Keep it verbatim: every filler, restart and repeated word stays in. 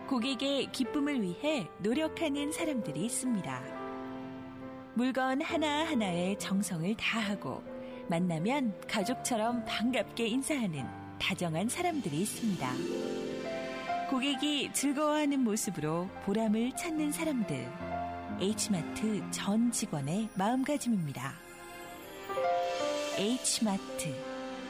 고객의 기쁨을 위해 노력하는 사람들이 있습니다. 물건 하나하나에 정성을 다하고 만나면 가족처럼 반갑게 인사하는 다정한 사람들이 있습니다. 고객이 즐거워하는 모습으로 보람을 찾는 사람들. H마트 전 직원의 마음가짐입니다. H마트